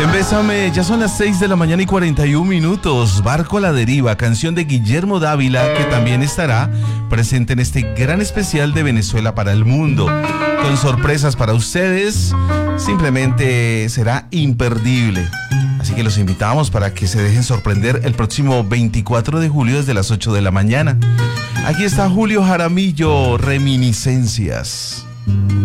Bésame, ya son las 6 de la mañana y 41 minutos. Barco a la deriva, canción de Guillermo Dávila, que también estará presente en este gran especial de Venezuela para el mundo. Con sorpresas para ustedes, simplemente será imperdible. Así que los invitamos para que se dejen sorprender el próximo 24 de julio desde las 8 de la mañana. Aquí está Julio Jaramillo, Reminiscencias.